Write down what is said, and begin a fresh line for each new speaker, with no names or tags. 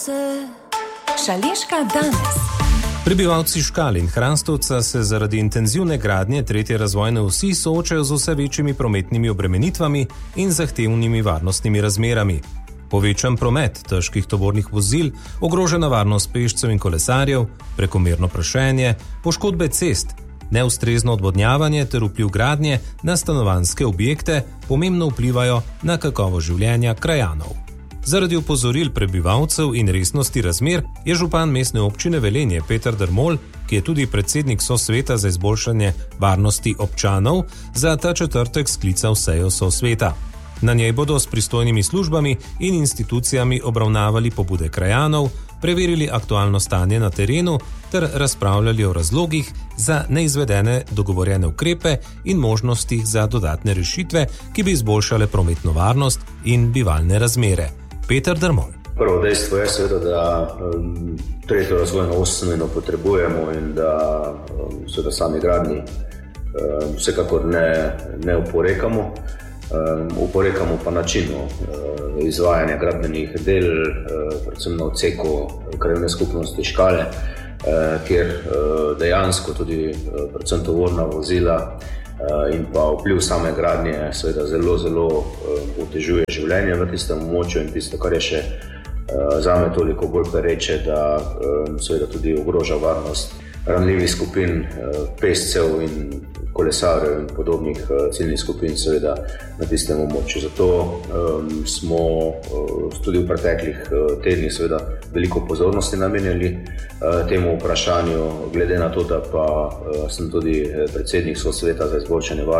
Šaleška danes.
Prebivalci Škal in Hrastovca se zaradi intenzivne gradnje tretje razvojne osi soočajo z vse večjimi prometnimi obremenitvami in zahtevnimi varnostnimi razmerami. Povečan promet težkih tovornih vozil, ogrožena varnost pešcev in kolesarjev, prekomerno prašenje, poškodbe cest, neustrezno odvodnjavanje ter vpliv gradnje na stanovanjske objekte pomembno vplivajo na kakovost življenja krajanov. Zaradi opozoril prebivalcev in resnosti razmer je župan mestne občine Velenje Peter Dermol, ki je tudi predsednik sosveta za izboljšanje varnosti občanov, za ta četrtek sklical sejo sosveta. Na njej bodo s pristojnimi službami in institucijami obravnavali pobude krajanov, preverili aktualno stanje na terenu ter razpravljali o razlogih za neizvedene dogovorjene ukrepe in možnostih za dodatne rešitve, ki bi izboljšale prometno varnost in bivalne razmere. Peter Dermol.
Prvo dejstvo je seveda, da tretjo razvojno os nujno potrebujemo in da seveda sami gradnji vsekakor ne oporekamo. Oporekamo pa načinu izvajanja gradbenih del, predvsem na odseku krajevne skupnosti Škale, kjer dejansko tudi predvsem tovorna vozila in pa vpliv same gradnje seveda zelo otežuje življenje v tistem območju in tisto, kar je še zame toliko bolj pereče, da seveda tudi ogroža varnost ranljivih skupin, pešcev in kolesarjev in podobnih ciljnih skupin seveda na tistem območju. Zato smo tudi v preteklih tednih seveda veliko pozornosti namenjali temu vprašanju, glede na to, da pa sem tudi predsednik sosveta za izboljšanje